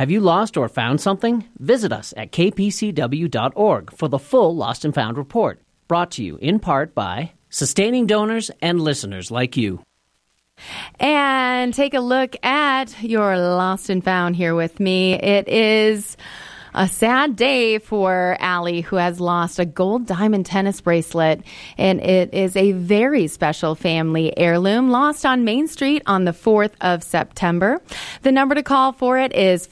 Have you lost or found something? Visit us at kpcw.org for the full Lost and Found report, brought to you in part by sustaining donors and listeners like you. And take a look at your Lost and Found here with me. It is a sad day for Allie, who has lost a gold diamond tennis bracelet, and it is a very special family heirloom lost on Main Street on the 4th of September. The number to call for it is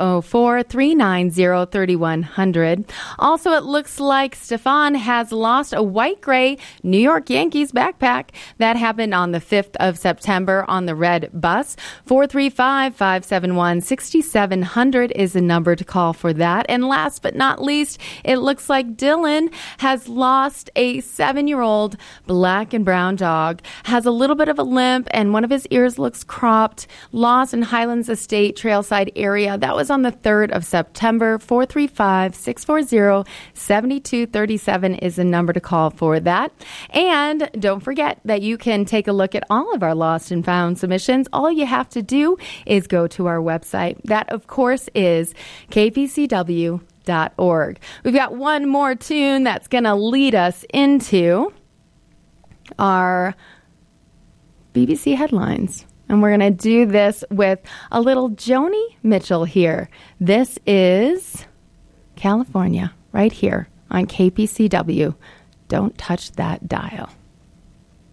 504-390-3100. Also, it looks like Stefan has lost a white-gray New York Yankees backpack. That happened on the 5th of September on the red bus. 435-571-6700 is the number to call for that. And last but not least, it looks like Dylan has lost a 7-year-old black and brown dog, has a little bit of a limp, and one of his ears looks cropped, lost in Highlands Estate Trailside area. That was on the 3rd of September. 435-640-7237 is the number to call for that. And don't forget that you can take a look at all of our Lost and Found submissions. All you have to do is go to our website. That, of course, is kpcw.org. We've got one more tune that's going to lead us into our BBC headlines. And we're going to do this with a little Joni Mitchell here. This is California, right here on KPCW. Don't touch that dial.